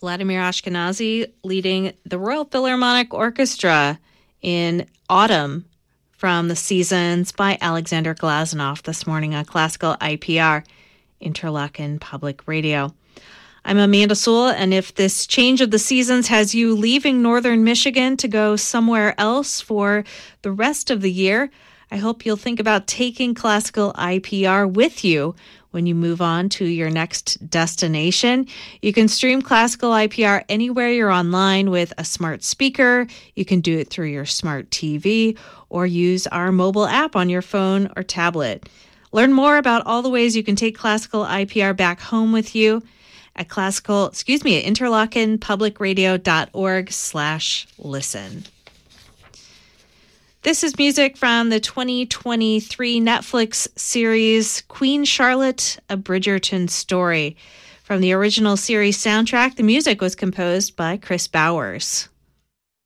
Vladimir Ashkenazy leading the Royal Philharmonic Orchestra in Autumn from the Seasons by Alexander Glazunov this morning on Classical IPR, Interlochen Public Radio. I'm Amanda Sewell, and if this change of the seasons has you leaving northern Michigan to go somewhere else for the rest of the year, I hope you'll think about taking Classical IPR with you when you move on to your next destination. You can stream Classical IPR anywhere you're online with a smart speaker. You can do it through your smart TV or use our mobile app on your phone or tablet. Learn more about all the ways you can take Classical IPR back home with you at interlochenpublicradio.org/listen. This is music from the 2023 Netflix series Queen Charlotte, A Bridgerton Story. From the original series soundtrack, the music was composed by Chris Bowers.